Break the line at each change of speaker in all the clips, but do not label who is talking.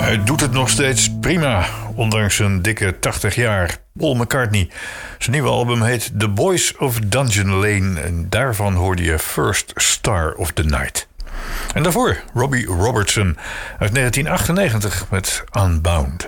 Hij doet het nog steeds prima, ondanks zijn dikke 80 jaar. Paul McCartney. Zijn nieuwe album heet The Boys of Dungeon Lane en daarvan hoorde je First Star of the Night. En daarvoor Robbie Robertson uit 1998 met Unbound.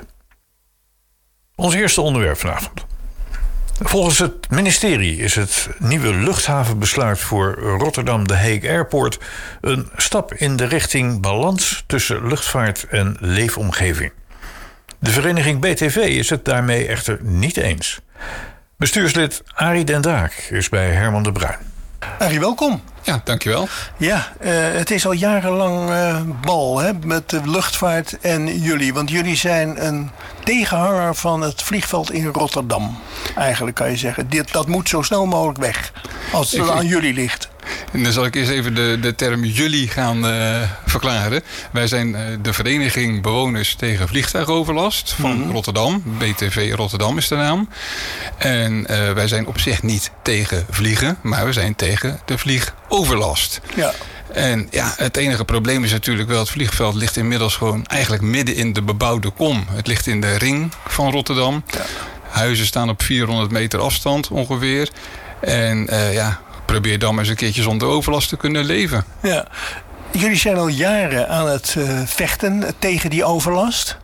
Ons eerste onderwerp vanavond. Volgens het ministerie is het nieuwe luchthavenbesluit voor Rotterdam De Hague Airport een stap in de richting balans tussen luchtvaart en leefomgeving. De vereniging BTV is het daarmee echter niet eens. Bestuurslid Arie Den Draak is bij Herman de Bruin.
Arie, welkom.
Ja, dankjewel.
Ja, het is al jarenlang bal hè, met de luchtvaart en jullie. Want jullie zijn een tegenhanger van het vliegveld in Rotterdam. Eigenlijk kan je zeggen, dat moet zo snel mogelijk weg. Als het aan jullie ligt.
En dan zal ik eerst even de term jullie gaan verklaren. Wij zijn de Vereniging Bewoners tegen Vliegtuigoverlast van Rotterdam. BTV Rotterdam is de naam. En wij zijn op zich niet tegen vliegen, maar we zijn tegen de vliegoverlast.
Ja.
En ja, het enige probleem is natuurlijk wel, het vliegveld ligt inmiddels gewoon eigenlijk midden in de bebouwde kom. Het ligt in de ring van Rotterdam. Ja. Huizen staan op 400 meter afstand ongeveer. En probeer dan maar eens een keertje zonder overlast te kunnen leven.
Ja. Jullie zijn al jaren aan het vechten tegen die overlast.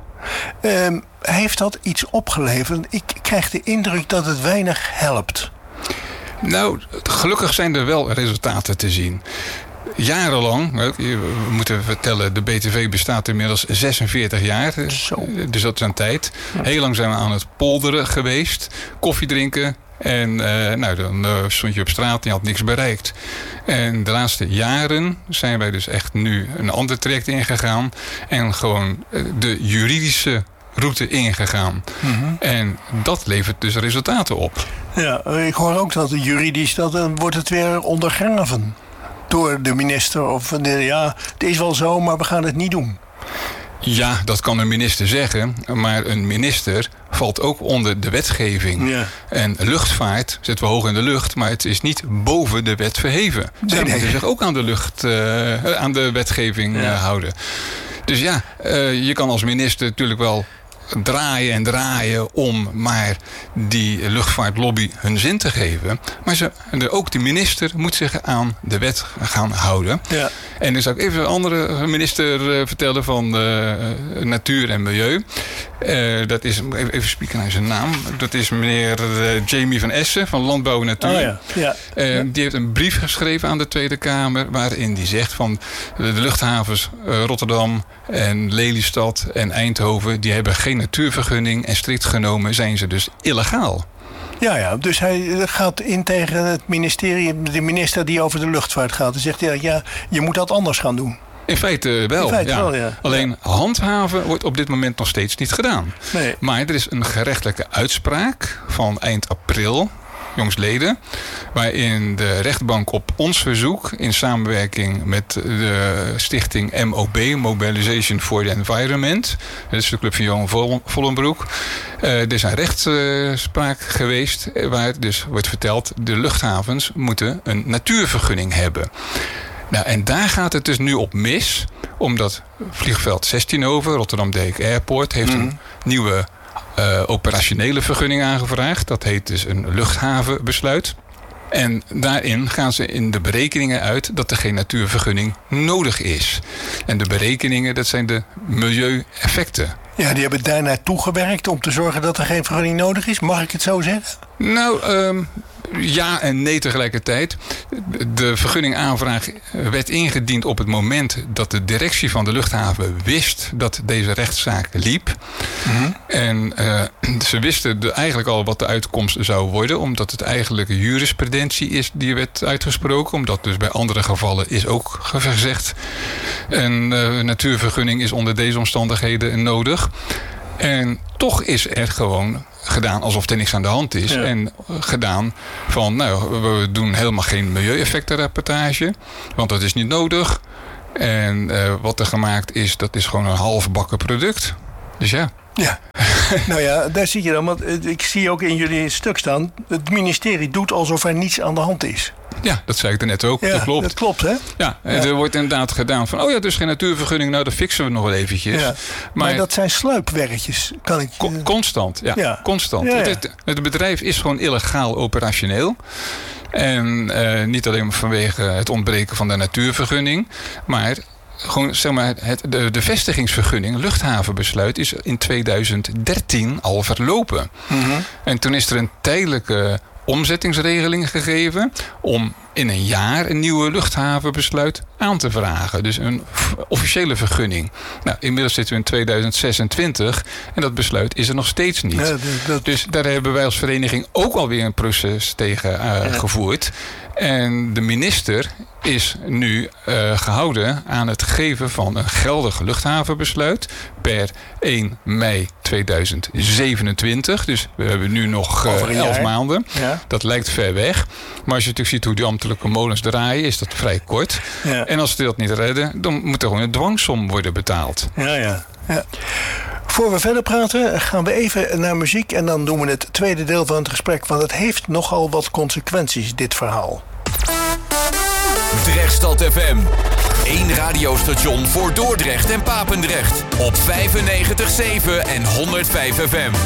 Heeft dat iets opgeleverd? Ik krijg de indruk dat het weinig helpt.
Nou, gelukkig zijn er wel resultaten te zien. Jarenlang, we moeten vertellen, de BTV bestaat inmiddels 46 jaar.
Zo.
Dus dat is een tijd. Heel lang zijn we aan het polderen geweest. Koffie drinken. En dan stond je op straat en je had niks bereikt. En de laatste jaren zijn wij dus echt nu een ander traject ingegaan. En gewoon de juridische route ingegaan. Mm-hmm. En dat levert dus resultaten op.
Ja, ik hoor ook dat juridisch, dan wordt het weer ondergraven. Door de minister of het is wel zo, maar we gaan het niet doen.
Ja, dat kan een minister zeggen, maar een minister valt ook onder de wetgeving. Ja. En luchtvaart zetten we hoog in de lucht, maar het is niet boven de wet verheven. Zij moeten zich ook aan de wetgeving houden. Dus ja, je kan als minister natuurlijk wel draaien en draaien om maar die luchtvaartlobby hun zin te geven. Maar ook de minister moet zich aan de wet gaan houden. Ja. En dan zou ik even een andere minister vertellen van Natuur en Milieu. Dat is, even spieken naar zijn naam. Dat is meneer Jamie van Essen van Landbouw en Natuur. Oh ja. Ja. Die heeft een brief geschreven aan de Tweede Kamer waarin die zegt van de luchthavens Rotterdam en Lelystad en Eindhoven, die hebben geen natuurvergunning en strikt genomen zijn ze dus illegaal.
Ja, dus hij gaat in tegen het ministerie, de minister die over de luchtvaart gaat. En zegt je moet dat anders gaan doen.
In feite wel, ja. Alleen handhaven wordt op dit moment nog steeds niet gedaan. Nee. Maar er is een gerechtelijke uitspraak van eind april, jongsleden, waarin de rechtbank op ons verzoek in samenwerking met de stichting MOB, Mobilization for the Environment, dat is de club van Johan Vollenbroek, er is een rechtspraak geweest waar dus wordt verteld, de luchthavens moeten een natuurvergunning hebben. Nou, en daar gaat het dus nu op mis, omdat vliegveld 16 Rotterdam De Hague Airport heeft een nieuwe operationele vergunning aangevraagd. Dat heet dus een luchthavenbesluit. En daarin gaan ze in de berekeningen uit dat er geen natuurvergunning nodig is. En de berekeningen, dat zijn de milieueffecten.
Ja, die hebben daar naartoe gewerkt om te zorgen dat er geen vergunning nodig is. Mag ik het zo zeggen?
Nou, ja en nee tegelijkertijd. De vergunningaanvraag werd ingediend op het moment dat de directie van de luchthaven wist dat deze rechtszaak liep. Mm-hmm. En ze wisten eigenlijk al wat de uitkomst zou worden, omdat het eigenlijk jurisprudentie is die werd uitgesproken. Omdat dus bij andere gevallen is ook gezegd een natuurvergunning is onder deze omstandigheden nodig. En toch is er gewoon gedaan alsof er niks aan de hand is. Ja. En gedaan van, we doen helemaal geen milieueffectenrapportage. Want dat is niet nodig. En wat er gemaakt is, dat is gewoon een halfbakken product. Dus ja.
Ja. Nou ja, daar zie je dan. Want ik zie ook in jullie stuk staan. Het ministerie doet alsof er niets aan de hand is.
Ja, dat zei ik er net ook.
Ja,
dat klopt.
Dat klopt, hè?
Ja, er wordt inderdaad gedaan van... oh ja, dus geen natuurvergunning, nou dat fixen we nog wel eventjes.
Ja. Maar dat zijn sluipwerkjes, kan ik...
Constant, ja. Constant.
Ja, ja.
Het bedrijf is gewoon illegaal operationeel. En niet alleen vanwege het ontbreken van de natuurvergunning... maar... gewoon, zeg maar, de vestigingsvergunning, luchthavenbesluit, is in 2013 al verlopen. Mm-hmm. En toen is er een tijdelijke omzettingsregeling gegeven om in een jaar een nieuwe luchthavenbesluit aan te vragen. Dus een officiële vergunning. Nou, inmiddels zitten we in 2026 en dat besluit is er nog steeds niet. Ja, Dus daar hebben wij als vereniging ook alweer een proces tegen gevoerd. En de minister is nu gehouden aan het geven van een geldig luchthavenbesluit per 1 mei 2027. Dus we hebben nu nog 11 maanden. Ja. Dat lijkt ver weg. Maar als je natuurlijk ziet hoe die ambtelijke molens draaien, is dat vrij kort. Ja. En als ze dat niet redden, dan moet er gewoon een dwangsom worden betaald.
Ja. Voor we verder praten, gaan we even naar muziek en dan doen we het tweede deel van het gesprek. Want het heeft nogal wat consequenties, dit verhaal.
Drechtstad FM. 1 radiostation voor Dordrecht en Papendrecht. Op 95.7 en 105 FM.